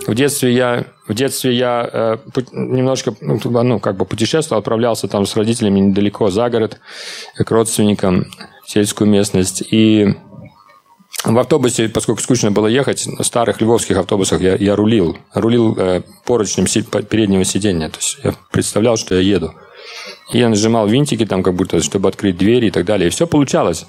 В детстве я немножко путешествовал, отправлялся там с родителями недалеко за город, к родственникам, в сельскую местность. И в автобусе, поскольку скучно было ехать, на старых львовских автобусах я рулил поручнем переднего сиденья. То есть я представлял, что я еду. И я нажимал винтики, там, как будто, чтобы открыть двери и так далее. И все получалось.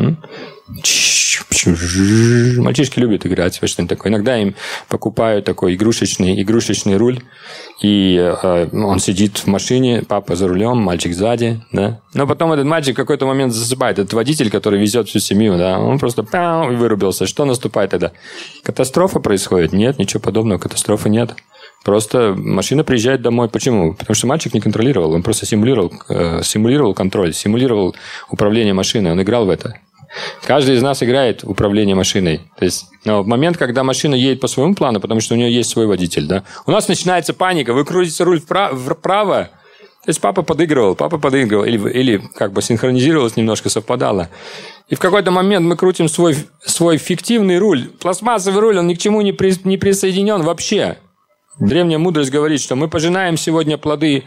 Мальчишки любят играть во что-нибудь такое. Иногда им покупают такой игрушечный руль, и он сидит в машине, папа за рулем, мальчик сзади, да. Но потом этот мальчик в какой-то момент засыпает. Этот водитель, который везет всю семью, да, он просто и вырубился. Что наступает тогда? Катастрофа происходит? Нет, ничего подобного, катастрофы нет. Просто машина приезжает домой. Почему? Потому что мальчик не контролировал. Он просто симулировал контроль, симулировал управление машиной. Он играл в это. Каждый из нас играет в управление машиной. То есть, в момент, когда машина едет по своему плану, потому что у нее есть свой водитель, да, у нас начинается паника. Вы крутите руль вправо. То есть, папа подыгрывал, или как бы синхронизировалось немножко, совпадало. И в какой-то момент мы крутим свой фиктивный руль. Пластмассовый руль, он ни к чему не присоединен вообще. Древняя мудрость говорит, что мы пожинаем сегодня плоды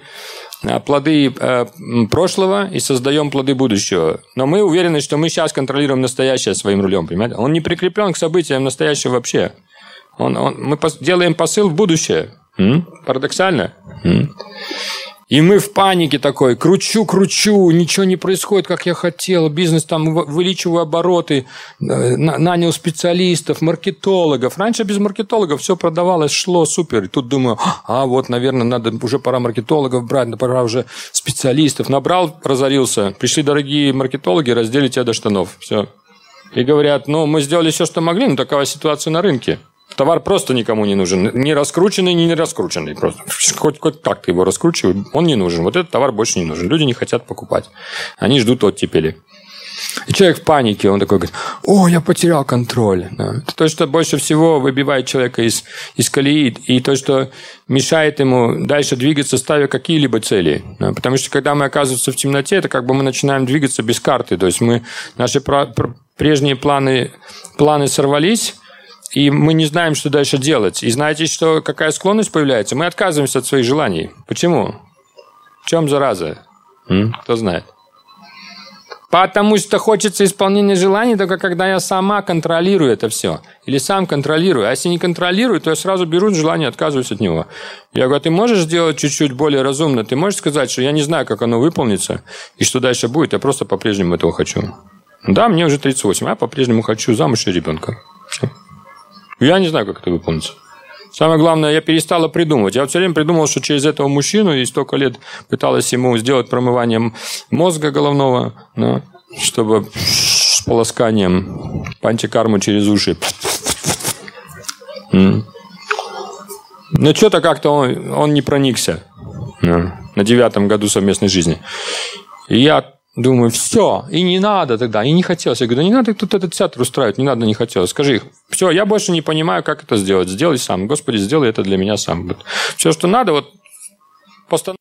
прошлого и создаем плоды будущего. Но мы уверены, что мы сейчас контролируем настоящее своим рулем, понимаете? Он не прикреплен к событиям настоящего вообще. Мы делаем посыл в будущее. Парадоксально. И мы в панике такой, кручу, ничего не происходит, как я хотел, бизнес там, увеличиваю обороты, нанял специалистов, маркетологов. Раньше без маркетологов все продавалось, шло супер. И тут думаю, наверное, уже пора маркетологов брать, пора уже специалистов. Набрал, разорился, пришли дорогие маркетологи, раздели тебя до штанов. Все. И говорят, мы сделали все, что могли, но такова ситуация на рынке. Товар просто никому не нужен. Ни раскрученный, ни не раскрученный. Просто. Хоть как ты его раскручивай, он не нужен. Вот этот товар больше не нужен. Люди не хотят покупать. Они ждут оттепели. И человек в панике. Он такой говорит, я потерял контроль. Да. Это то, что больше всего выбивает человека из колеи. И то, что мешает ему дальше двигаться, ставя какие-либо цели. Да. Потому что, когда мы оказываемся в темноте, это как бы мы начинаем двигаться без карты. То есть, наши прежние планы сорвались, и мы не знаем, что дальше делать. И знаете, какая склонность появляется? Мы отказываемся от своих желаний. Почему? В чем зараза? Кто знает? Потому что хочется исполнения желаний, только когда я сама контролирую это все. Или сам контролирую. А если не контролирую, то я сразу беру желание и отказываюсь от него. Я говорю, ты можешь сделать чуть-чуть более разумно? Ты можешь сказать, что я не знаю, как оно выполнится, и что дальше будет, я просто по-прежнему этого хочу. Да, мне уже 38, а я по-прежнему хочу замуж и ребенка. Все. Я не знаю, как это выполнится. Самое главное, я перестала придумывать. Я все время придумал, что через этого мужчину и столько лет пыталась ему сделать промывание мозга головного, да, чтобы с полосканием пантикарму через уши. Но что-то как-то он не проникся на 9-м году совместной жизни. И я думаю, все, и не надо тогда, и не хотелось. Я говорю, не надо тут этот театр устраивать, не надо, не хотелось. Скажи, все, я больше не понимаю, как это сделать. Сделай сам. Господи, сделай это для меня сам. Все, что надо, постанови.